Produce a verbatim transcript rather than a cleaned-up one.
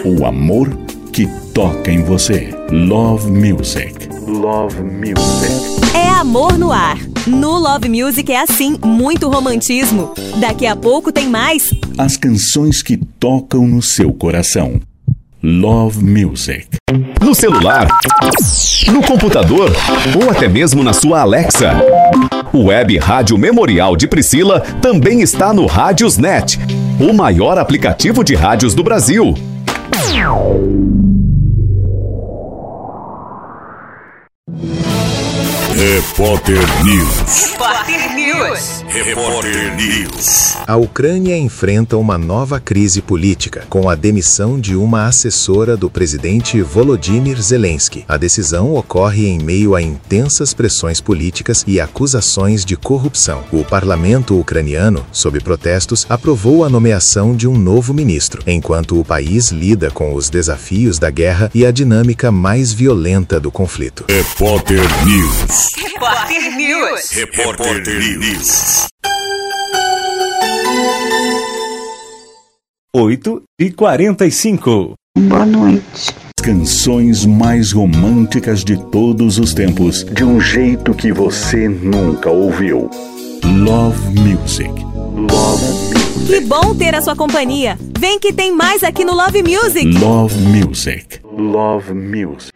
O amor que toca em você. Love Music. Love Music. É amor no ar. No Love Music é assim, muito romantismo. Daqui a pouco tem mais. As canções que tocam no seu coração. Love Music. No celular, no computador ou até mesmo na sua Alexa. O Web Rádio Memorial de Priscila também está no Rádiosnet, o maior aplicativo de rádios do Brasil. Repórter News. Repórter News. Repórter News. A Ucrânia enfrenta uma nova crise política, com a demissão de uma assessora do presidente Volodymyr Zelensky. A decisão ocorre em meio a intensas pressões políticas e acusações de corrupção. O parlamento ucraniano, sob protestos, aprovou a nomeação de um novo ministro, enquanto o país lida com os desafios da guerra e a dinâmica mais violenta do conflito. Repórter News. Repórter News. Repórter News. oito e quarenta e cinco. Boa noite. Canções mais românticas de todos os tempos, de um jeito que você nunca ouviu. Love Music. Love Music. Que bom ter a sua companhia. Vem que tem mais aqui no Love Music. Love Music. Love Music.